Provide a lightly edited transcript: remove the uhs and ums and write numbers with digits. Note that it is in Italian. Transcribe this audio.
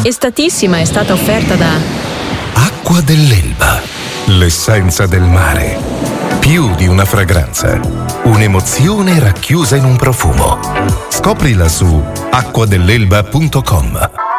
Estatissima è stata offerta da Acqua dell'Elba, l'essenza del mare. Più di una fragranza, un'emozione racchiusa in un profumo. Scoprila su acquadell'elba.com.